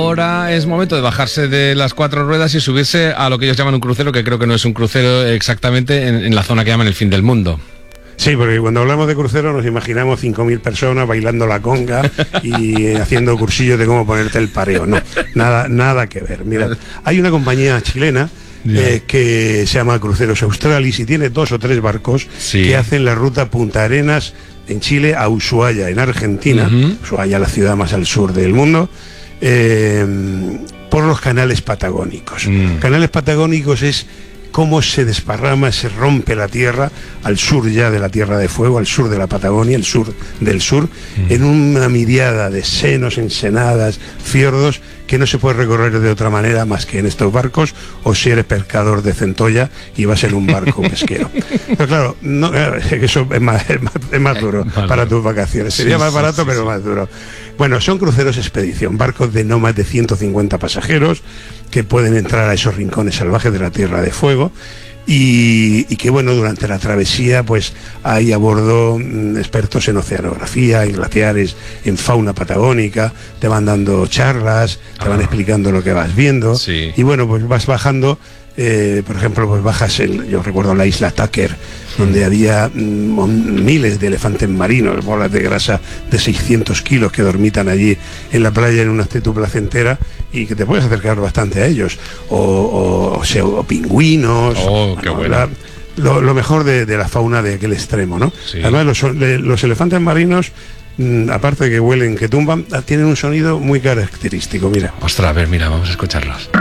ahora es momento de bajarse de las 4 ruedas y subirse a lo que ellos llaman un crucero, que creo que no es un crucero exactamente, en la zona que llaman el fin del mundo. Sí, porque cuando hablamos de crucero nos imaginamos 5.000 personas bailando la conga y haciendo cursillos de cómo ponerte el pareo. No, nada que ver. Mira, hay una compañía chilena que se llama Cruceros Australis y tiene 2 o 3 barcos que hacen la ruta Punta Arenas en Chile a Ushuaia, en Argentina. Ushuaia, la ciudad más al sur del mundo, por los canales patagónicos. Canales patagónicos es cómo se desparrama, se rompe la tierra al sur ya de la Tierra de Fuego, al sur de la Patagonia, el sur del sur, en una miriada de senos, ensenadas, fiordos, que no se puede recorrer de otra manera más que en estos barcos, o si eres pescador de centolla y vas en un barco pesquero. Pero claro, no, eso es más duro para tus vacaciones. Sería más barato, pero más duro. Bueno, son cruceros expedición, barcos de no más de 150 pasajeros que pueden entrar a esos rincones salvajes de la Tierra de Fuego y que, bueno, durante la travesía pues hay a bordo expertos en oceanografía, en glaciares, en fauna patagónica, te van dando charlas, te van explicando lo que vas viendo y, bueno, pues vas bajando. Por ejemplo, pues bajas, yo recuerdo la isla Tucker, donde había miles de elefantes marinos, bolas de grasa de 600 kilos que dormitan allí en la playa en una actitud placentera y que te puedes acercar bastante a ellos, o pingüinos. Qué bueno. Lo mejor de la fauna de aquel extremo, ¿no? Además, los elefantes marinos, aparte de que huelen, que tumban, tienen un sonido muy característico. Mira. Ostras, a ver, mira, vamos a escucharlos.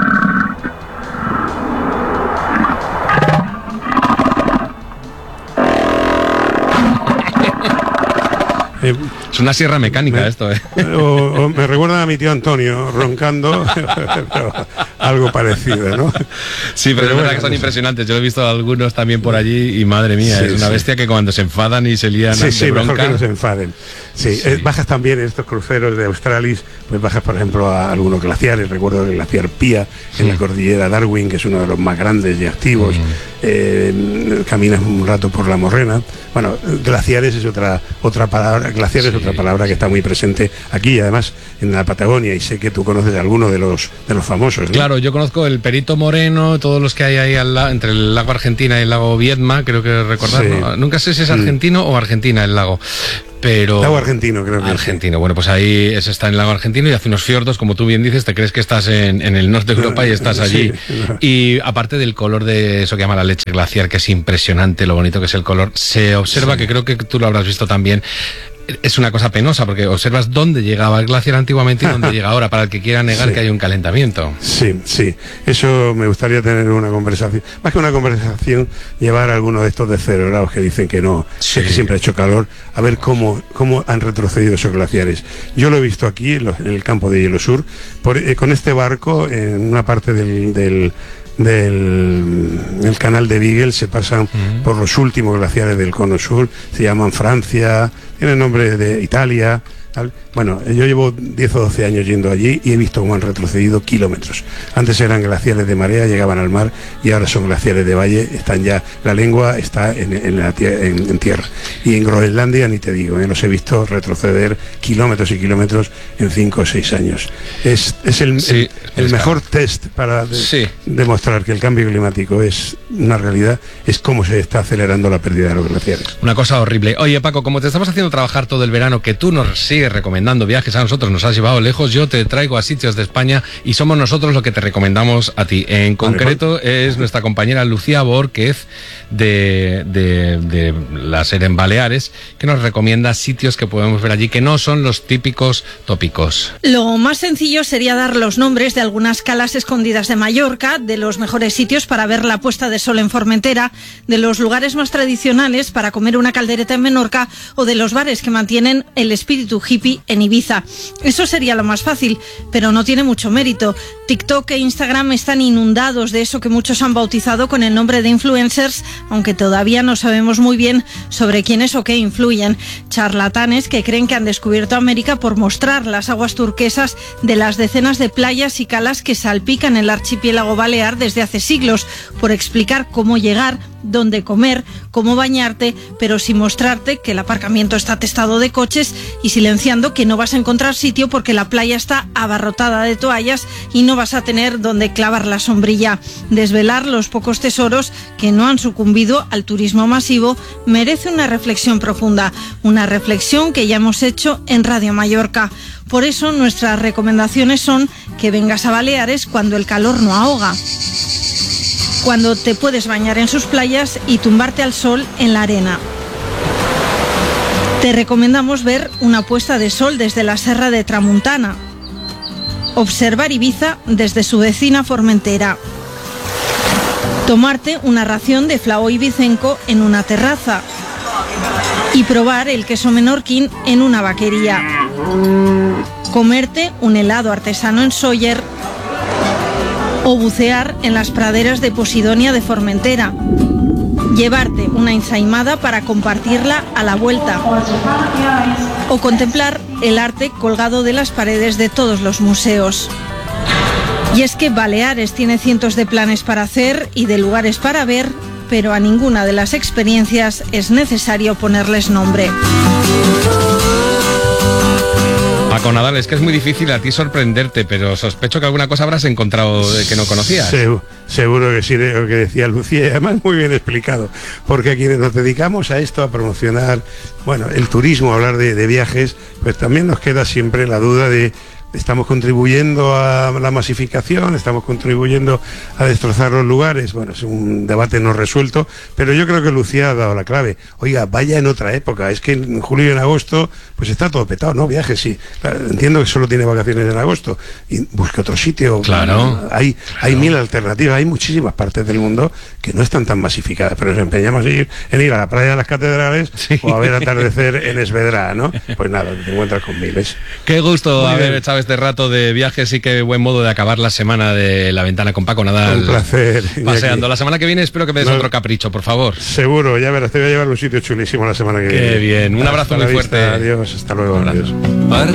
Es una sierra mecánica esto, o me recuerda a mi tío Antonio roncando, pero algo parecido, ¿no? Sí, pero es verdad que son impresionantes. Yo he visto algunos también por allí y madre mía, es una bestia que cuando se enfadan y se lían de bronca. Mejor que no se enfaden. Bajas también en estos cruceros de Australis, pues bajas, por ejemplo, a algunos glaciares. Recuerdo el glaciar Pía en la cordillera Darwin, que es uno de los más grandes y activos. Caminas un rato por la morrena. Bueno, glaciares es otra palabra. Glaciar es otra palabra que está muy presente aquí, y además en la Patagonia, y sé que tú conoces alguno de los famosos, ¿no? Claro, yo conozco el Perito Moreno, todos los que hay ahí entre el lago Argentina y el lago Viedma, creo que recordar, ¿no? Nunca sé si es argentino o Argentina el lago. Pero... Lago Argentino, creo que Argentino, bueno, pues ahí está en el lago Argentino y hace unos fiordos, como tú bien dices, te crees que estás en el norte de Europa y estás allí. Y aparte del color de eso que llama la leche glaciar, que es impresionante lo bonito que es el color, se observa, que creo que tú lo habrás visto también, es una cosa penosa porque observas dónde llegaba el glaciar antiguamente y dónde llega ahora, para el que quiera negar que hay un calentamiento. Sí, eso me gustaría tener una conversación, más que una conversación, llevar a alguno de estos descerebrados que dicen que no, que siempre ha hecho calor, a ver cómo han retrocedido esos glaciares. Yo lo he visto aquí en el campo de Hielo Sur, con este barco, en una parte del canal de Beagle se pasan por los últimos glaciares del cono sur, se llaman Francia, tienen nombre de Italia, tal. Bueno, yo llevo 10 o 12 años yendo allí y he visto cómo han retrocedido kilómetros. Antes eran glaciares de marea, llegaban al mar, y ahora son glaciares de valle, están ya, la lengua está en tierra. Y en Groenlandia ni te digo, los he visto retroceder kilómetros y kilómetros en 5 o 6 años. Es el mejor test para demostrar que el cambio climático es una realidad, es cómo se está acelerando la pérdida de los glaciares. Una cosa horrible. Oye, Paco, como te estamos haciendo trabajar todo el verano, que tú nos sigues recomendando viajes a nosotros, nos has llevado lejos, yo te traigo a sitios de España y somos nosotros lo que te recomendamos a ti. En concreto es nuestra compañera Lucía Borquez de la SER en Baleares, que nos recomienda sitios que podemos ver allí que no son los típicos tópicos. Lo más sencillo sería dar los nombres de algunas calas escondidas de Mallorca, de los mejores sitios para ver la puesta de sol en Formentera, de los lugares más tradicionales para comer una caldereta en Menorca o de los bares que mantienen el espíritu hippie en Ibiza. Eso sería lo más fácil, pero no tiene mucho mérito. TikTok e Instagram están inundados de eso que muchos han bautizado con el nombre de influencers, aunque todavía no sabemos muy bien sobre quiénes o qué influyen. Charlatanes que creen que han descubierto América por mostrar las aguas turquesas de las decenas de playas y calas que salpican el archipiélago balear desde hace siglos, por explicar cómo llegar, dónde comer, cómo bañarte, pero sin mostrarte que el aparcamiento está atestado de coches y silenciado anunciando que no vas a encontrar sitio porque la playa está abarrotada de toallas y no vas a tener donde clavar la sombrilla. Desvelar los pocos tesoros que no han sucumbido al turismo masivo merece una reflexión profunda, una reflexión que ya hemos hecho en Radio Mallorca. Por eso nuestras recomendaciones son que vengas a Baleares cuando el calor no ahoga, cuando te puedes bañar en sus playas y tumbarte al sol en la arena. Te recomendamos ver una puesta de sol desde la Serra de Tramuntana, observar Ibiza desde su vecina Formentera, tomarte una ración de flaó ibicenco en una terraza y probar el queso menorquín en una vaquería, comerte un helado artesano en Sóller o bucear en las praderas de Posidonia de Formentera, llevarte una ensaimada para compartirla a la vuelta o contemplar el arte colgado de las paredes de todos los museos. Y es que Baleares tiene cientos de planes para hacer y de lugares para ver, pero a ninguna de las experiencias es necesario ponerles nombre. Paco Nadal, es que es muy difícil a ti sorprenderte, pero sospecho que alguna cosa habrás encontrado que no conocías. Seguro que sí, lo que decía Lucía, y además muy bien explicado, porque quienes nos dedicamos a esto, a promocionar, bueno, el turismo, a hablar de viajes, pues también nos queda siempre la duda de: ¿estamos contribuyendo a la masificación? ¿Estamos contribuyendo a destrozar los lugares? Bueno, es un debate no resuelto, pero yo creo que Lucía ha dado la clave. Oiga, vaya en otra época. Es que en julio y en agosto pues está todo petado, ¿no? Viajes, sí. Claro, entiendo que solo tiene vacaciones en agosto. Y busque otro sitio. Claro. Hay mil alternativas. Hay muchísimas partes del mundo que no están tan masificadas, pero nos empeñamos en ir a la playa de las Catedrales, sí, o a ver atardecer en Esvedra, ¿no? Pues nada, te encuentras con miles. Qué gusto haber echado este rato de viajes y qué buen modo de acabar la semana de La Ventana con Paco Nadal. Un placer. Paseando. La semana que viene espero que me des otro capricho, por favor. Seguro, ya verás, te voy a llevar a un sitio chulísimo la semana que viene. Qué bien. Un abrazo muy fuerte. Adiós, hasta luego. Adiós.